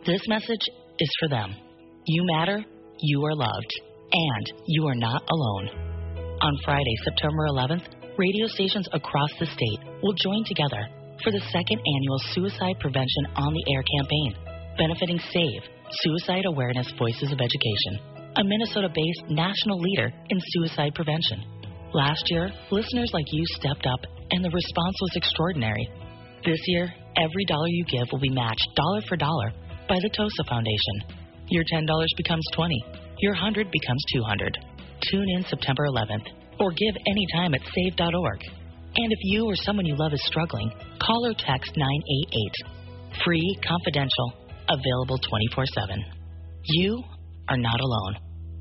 This message is for them. You matter, you are loved, and you are not alone. On Friday, September 11th, radio stations across the state will join together for the second annual Suicide Prevention on the Air campaign, benefiting SAVE, Suicide Awareness Voices of Education, a Minnesota-based national leader in suicide prevention. Last year, listeners like you stepped up, and the response was extraordinary. This year, every dollar you give will be matched dollar for dollar by the TOSA Foundation. Your $10 becomes $20. Your $100 becomes $200. Tune in September 11th or give anytime at save.org. And if you or someone you love is struggling, call or text 988. Free, confidential, available 24/7. You are not alone.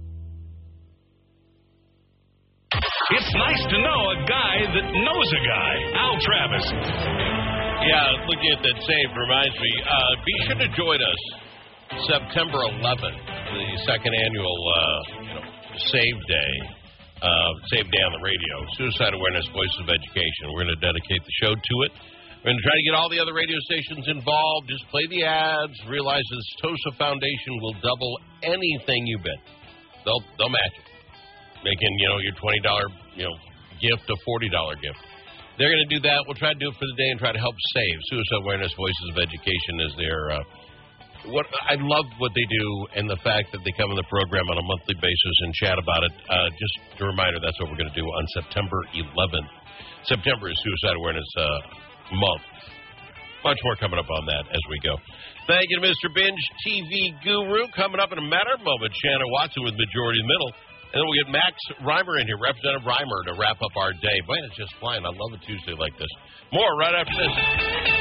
It's nice to know a guy that knows a guy. Al Travis. Yeah, looking at that save reminds me, be sure to join us September 11th, the second annual Save Day. Save Day on the radio. Suicide Awareness Voices of Education. We're going to dedicate the show to it. We're going to try to get all the other radio stations involved. Just play the ads. Realize this TOSA Foundation will double anything you bid. They'll match it. Making, your $20, gift a $40 gift. They're going to do that. We'll try to do it for the day and try to help save. Suicide Awareness Voices of Education is their, I love what they do and the fact that they come in the program on a monthly basis and chat about it. Just a reminder, that's what we're going to do on September 11th. September is Suicide Awareness Month. Much more coming up on that as we go. Thank you to Mr. Binge, TV Guru. Coming up in a matter of moments, Shannon Watson with Majority Middle. And then we'll get Max Reimer in here, Representative Reimer, to wrap up our day. Man, it's just flying. I love a Tuesday like this. More right after this.